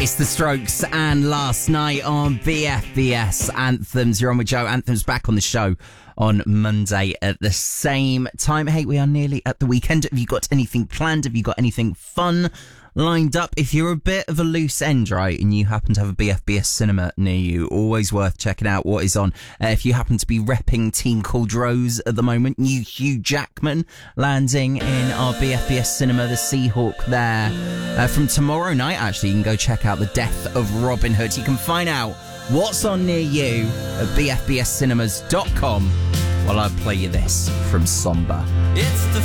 It's The Strokes and Last Night on BFBS Anthems. You're on with Joe. Anthems back on the show on Monday at the same time. Hey, we are nearly at the weekend. Have you got anything planned? Have you got anything fun lined up? If you're a bit of a loose end, right, and you happen to have a BFBS cinema near you, always worth checking out what is on. If you happen to be repping Team Called Rose at the moment, new Hugh Jackman landing in our BFBS cinema, the Seahawk there. From tomorrow night, actually, you can go check out The Death of Robin Hood. You can find out what's on near you at bfbscinemas.com while I play you this from Somber. It's the